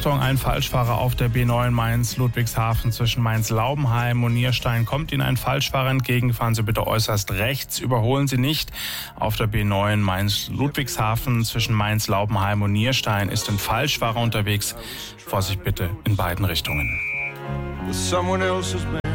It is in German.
Achtung, ein Falschfahrer auf der B9 Mainz-Ludwigshafen zwischen Mainz-Laubenheim und Nierstein. Kommt Ihnen ein Falschfahrer entgegen, fahren Sie bitte äußerst rechts, überholen Sie nicht. Auf der B9 Mainz-Ludwigshafen zwischen Mainz-Laubenheim und Nierstein ist ein Falschfahrer unterwegs. Vorsicht bitte in beiden Richtungen.